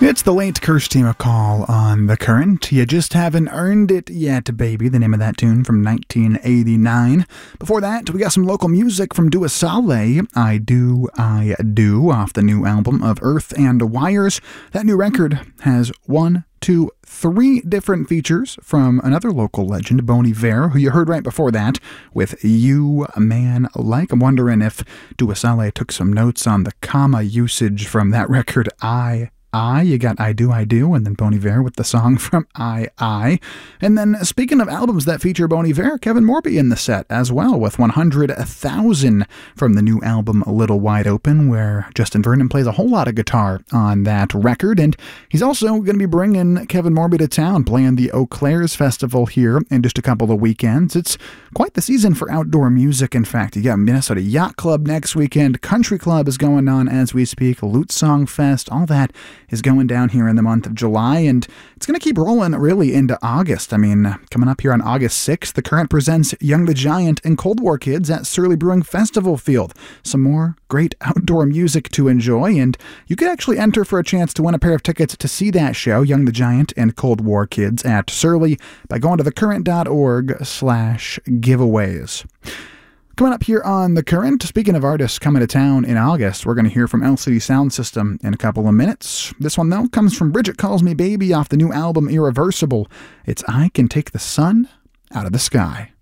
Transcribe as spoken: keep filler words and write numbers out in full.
It's the late Kirsty MacColl on The Current. You just haven't earned it yet, baby. The name of that tune from nineteen eighty-nine. Before that, we got some local music from Dua Saleh. I Do, I Do, off the new album of Earth and Wires. That new record has one, two, three different features from another local legend, Bon Iver, who you heard right before that with You Man Like. I'm wondering if Dua Saleh took some notes on the comma usage from that record, I I, you got I Do, I Do, and then Bon Iver with the song from I, I. And then speaking of albums that feature Bon Iver, Kevin Morby in the set as well with one hundred thousand from the new album Little Wide Open, where Justin Vernon plays a whole lot of guitar on that record. And he's also going to be bringing Kevin Morby to town, playing the Eau Claire's Festival here in just a couple of weekends. It's quite the season for outdoor music, in fact. You got Minnesota Yacht Club next weekend, Country Club is going on as we speak, Lute Song Fest, all that is going down here in the month of July, and it's going to keep rolling really into August. I mean, coming up here on August sixth, The Current presents Young the Giant and Cold War Kids at Surly Brewing Festival Field. Some more great outdoor music to enjoy, and you could actually enter for a chance to win a pair of tickets to see that show, Young the Giant and Cold War Kids at Surly, by going to thecurrent.org slash giveaways. Coming up here on The Current, speaking of artists coming to town in August, we're going to hear from L C D Sound System in a couple of minutes. This one, though, comes from Bridget Calls Me Baby off the new album Irreversible. It's I Can Take the Sun Out of the Sky.